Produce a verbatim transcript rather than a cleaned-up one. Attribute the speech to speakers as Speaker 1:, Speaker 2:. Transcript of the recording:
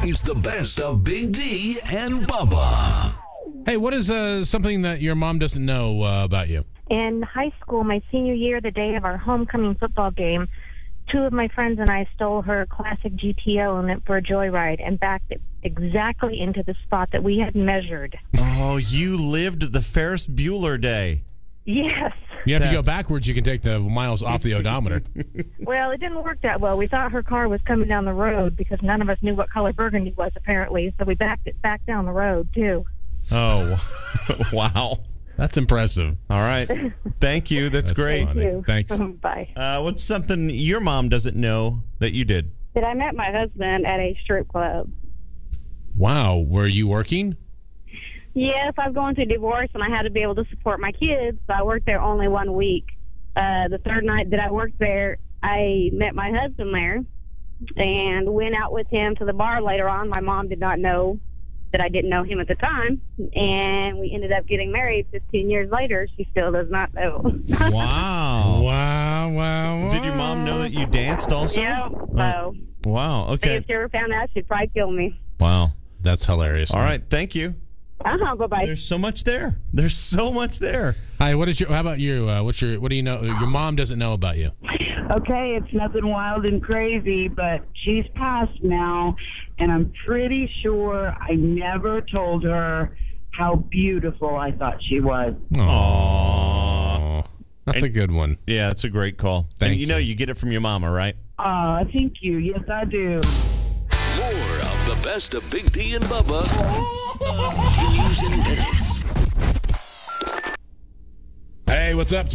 Speaker 1: It's the best of Big D and Bubba.
Speaker 2: Hey, what is uh, something that your mom doesn't know uh, about you?
Speaker 3: In high school, my senior year, the day of our homecoming football game, two of my friends and I stole her classic G T O and went for a joyride and backed it exactly into the spot that we had measured.
Speaker 4: Oh, you lived the Ferris Bueller day.
Speaker 3: Yes.
Speaker 2: You have
Speaker 4: That's...
Speaker 2: to go backwards. You can take the miles off the odometer.
Speaker 3: Well, it didn't work that well. We thought her car was coming down the road because none of us knew what color burgundy was, apparently. So we backed it back down the road, too.
Speaker 4: Oh, wow.
Speaker 2: That's impressive.
Speaker 4: All right. Thank you. That's,
Speaker 2: That's
Speaker 4: great.
Speaker 2: funny.
Speaker 3: Thank you.
Speaker 2: Thanks.
Speaker 3: Bye.
Speaker 4: Uh, what's something your mom doesn't know that you did?
Speaker 5: That I met my husband at a strip club.
Speaker 2: Wow. Were you working?
Speaker 5: Yes, I was going through divorce, and I had to be able to support my kids, so I worked there only one week. Uh, the third night that I worked there, I met my husband there and went out with him to the bar later on. My mom did not know that I didn't know him at the time, and we ended up getting married fifteen years later. She still does not know.
Speaker 4: Wow.
Speaker 2: Wow, wow, wow.
Speaker 4: Did your mom know that you danced also?
Speaker 5: Yeah, so
Speaker 4: Oh, wow. Okay.
Speaker 5: if she ever found out, she'd probably kill me.
Speaker 4: Wow.
Speaker 2: That's hilarious.
Speaker 4: All right. Thank you.
Speaker 5: Uh-huh, bye-bye.
Speaker 4: There's so much there. There's so much there.
Speaker 2: Hi, what is your, how about you? Uh, what's your, what do you know, your mom doesn't know about you?
Speaker 6: Okay, it's nothing wild and crazy, but she's passed now, and I'm pretty sure I never told her how beautiful I thought she was.
Speaker 4: Aww.
Speaker 2: That's
Speaker 4: And-
Speaker 2: a good one.
Speaker 4: Yeah, that's a great call.
Speaker 2: Thank
Speaker 4: and you know
Speaker 2: you.
Speaker 4: you get it from your mama, right?
Speaker 6: Aw, thank you. Yes, I do.
Speaker 1: More of the best of Big D and Bubba continues in minutes.
Speaker 2: Hey, what's up?